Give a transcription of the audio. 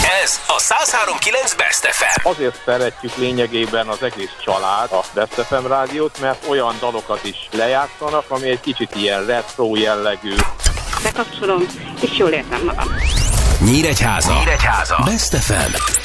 Ez a 103.9 Best FM. Azért szeretjük lényegében az egész család a Best FM rádiót, mert olyan dalokat is lejátszanak, ami egy kicsit ilyen retro jellegű. Bekapcsolom, és jól érzem magam. Nyíregyháza. Best FM.